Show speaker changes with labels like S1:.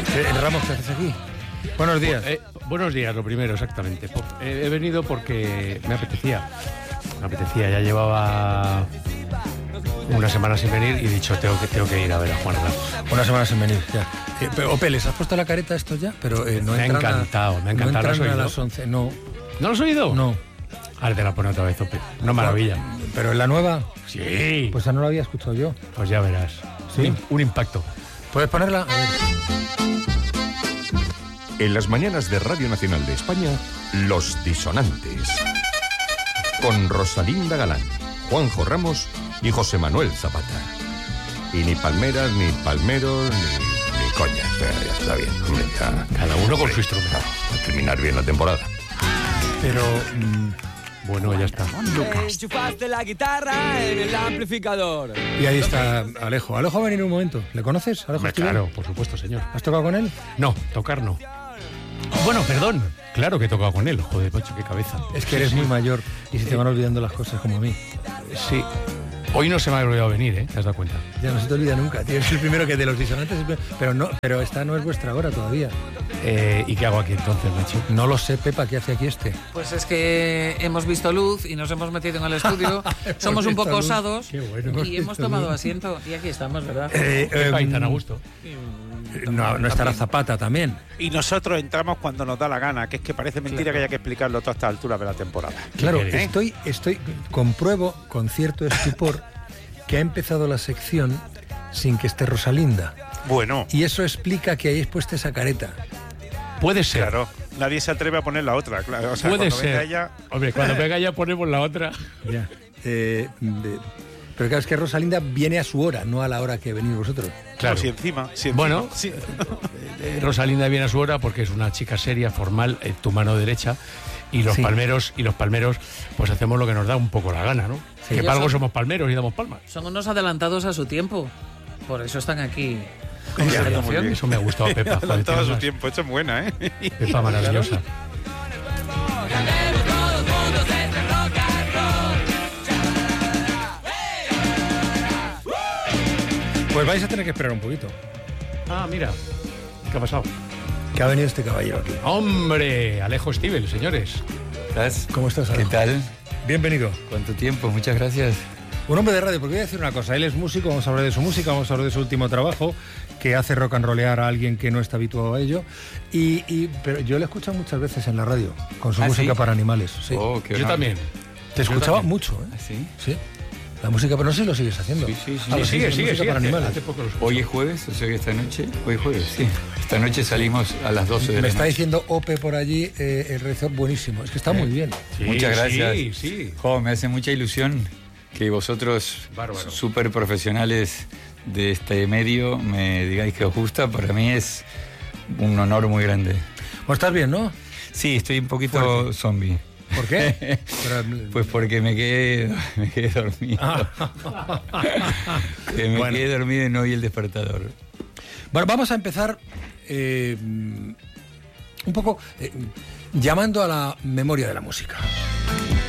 S1: Ramos, ¿qué haces aquí? Buenos días.
S2: Buenos días, lo primero, exactamente. He venido porque me apetecía, ya llevaba una semana sin venir y he dicho, tengo que ir a ver a Juan Ramos.
S1: Una semana sin venir, ya. Ope, ¿les has puesto la careta a esto ya? Pero no
S2: me ha encantado.
S1: No entran a las 11, no.
S2: ¿No lo has oído?
S1: No.
S2: Ahora te la pone otra vez, Ope. Una maravilla.
S1: ¿Pero en la nueva?
S2: Sí.
S1: Pues esa no la había escuchado yo.
S2: Pues ya verás.
S1: ¿Sí?
S2: Un impacto.
S1: ¿Puedes ponerla? A ver.
S3: En las mañanas de Radio Nacional de España, Los Disonantes. Con Rosalinda Galán, Juanjo Ramos y José Manuel Zapata. Y ni palmeras, ni palmeros, ni coñas. Ya está bien, hombre, ya.
S2: Cada uno con su instrumento.
S3: A terminar bien la temporada.
S1: Pero...
S2: bueno, ya está.
S4: Enchufaste la guitarra en el amplificador.
S1: Y ahí está Alejo. Alejo va a venir un momento. ¿Le conoces, Alejo?
S2: Claro, por supuesto, señor.
S1: ¿Has tocado con él?
S2: No, tocar no. Bueno, perdón. Claro que he tocado con él. Joder, Pocho, qué cabeza.
S1: Es que eres muy mayor y se te van olvidando las cosas como a mí.
S2: Sí. Hoy no se me ha olvidado venir, ¿eh? ¿Te has dado cuenta?
S1: Ya no se te olvida nunca, tío. Es el primero que de Los Disonantes... Pero esta no es vuestra hora todavía.
S2: ¿Y qué hago aquí entonces, Nacho?
S1: No lo sé, Pepa, ¿qué hace aquí este?
S5: Pues es que hemos visto luz y nos hemos metido en el estudio. Somos un poco osados.
S1: Qué bueno,
S5: y hemos tomado asiento. Y aquí estamos, ¿verdad?
S2: Tan a gusto.
S1: No estará Zapata también.
S6: Y nosotros entramos cuando nos da la gana, que es que parece mentira que haya que explicarlo toda esta altura de la temporada.
S1: Claro, compruebo con cierto estupor que ha empezado la sección sin que esté Rosalinda.
S6: Bueno.
S1: Y eso explica que hayáis puesto esa careta.
S2: Puede ser.
S6: Claro, nadie se atreve a poner la otra. Claro. O sea,
S2: puede
S6: cuando
S2: ser.
S6: venga ella...
S2: Hombre, cuando venga ya ponemos la otra.
S1: Ya. Pero claro, es que Rosalinda viene a su hora, no a la hora que venís vosotros.
S6: Claro, si encima.
S2: Bueno,
S6: sí.
S2: Rosalinda viene a su hora porque es una chica seria, formal, tu mano derecha. Y los palmeros, pues hacemos lo que nos da un poco la gana, ¿no? Sí, que para algo somos palmeros y damos palmas.
S5: Son unos adelantados a su tiempo. Por eso están aquí.
S2: Eso me ha gustado, Pepa.
S6: Adelantado a su tiempo, esto es buena, ¿eh?
S2: Pepa maravillosa.
S1: Pues vais a tener que esperar un poquito.
S2: Ah, mira. ¿Qué ha pasado?
S1: Que ha venido este caballero aquí.
S2: ¡Hombre! Alejo Stivel, señores.
S1: ¿Cómo estás, Alejo?
S7: ¿Qué tal?
S1: Bienvenido.
S7: ¿Cuánto tiempo? Muchas gracias.
S1: Un hombre de radio, porque voy a decir una cosa. Él es músico, vamos a hablar de su música, vamos a hablar de su último trabajo, que hace rock and rollear a alguien que no está habituado a ello. Pero yo le he escuchado muchas veces en la radio, con su música para animales. Sí.
S7: Oh, qué
S2: yo también.
S1: Te escuchaba mucho, ¿eh?
S7: ¿Sí?
S1: Sí. La música, pero no sé si lo sigues haciendo.
S7: Sí.
S2: Sigue.
S1: Para animales.
S2: Hace poco lo
S7: Hoy es jueves, o sea que esta noche... Hoy es jueves, sí. Esta noche salimos a las 12 de la noche.
S1: Me está diciendo Ope por allí, el realizador, buenísimo. Es que está muy bien.
S2: Sí,
S7: muchas gracias.
S2: Sí.
S7: Jo, me hace mucha ilusión que vosotros, súper profesionales de este medio, me digáis que os gusta. Para mí es un honor muy grande.
S1: Pues estás bien, ¿no?
S7: Sí, estoy un poquito zombie.
S1: ¿Por qué?
S7: Pues porque me quedé dormido. Quedé dormido y no vi el despertador.
S1: Bueno, vamos a empezar un poco llamando a la memoria de la música.